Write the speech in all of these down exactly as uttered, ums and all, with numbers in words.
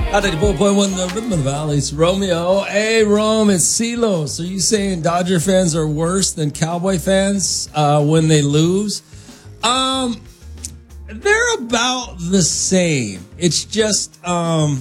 ninety-four point one The Rhythm of the Valley. It's Romeo. Hey, Rome, it's CeeLo. So you saying Dodger fans are worse than Cowboy fans uh, when they lose? Um, they're about the same. It's just um,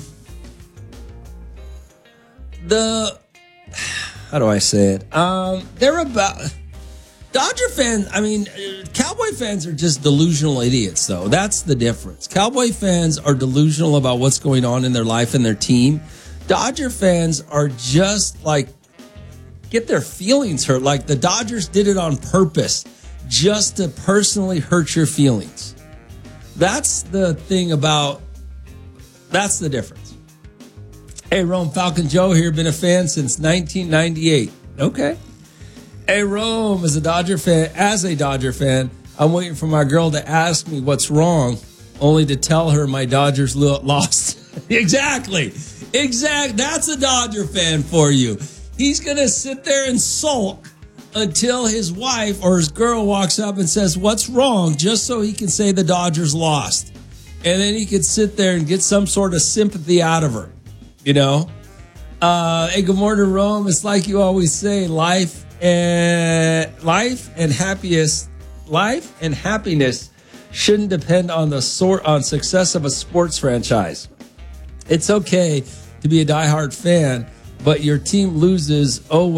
the... How do I say it? Um, they're about... Dodger fans, I mean, Cowboy fans are just delusional idiots, though. That's the difference. Cowboy fans are delusional about what's going on in their life and their team. Dodger fans are just like, get their feelings hurt. Like the Dodgers did it on purpose just to personally hurt your feelings. That's the thing about, that's the difference. Hey, Rome, Falcon Joe here, been a fan since nineteen ninety-eight. Okay. Hey, Rome, as a Dodger fan, as a Dodger fan, I'm waiting for my girl to ask me what's wrong, only to tell her my Dodgers lo- lost. Exactly. Exact. That's a Dodger fan for you. He's going to sit there and sulk until his wife or his girl walks up and says, what's wrong? Just so he can say the Dodgers lost. And then he could sit there and get some sort of sympathy out of her, you know? Uh, hey, good morning, Rome. It's like you always say, life and life and happiest life and happiness shouldn't depend on the sort on success of a sports franchise. It's okay to be a diehard fan, but your team loses, oh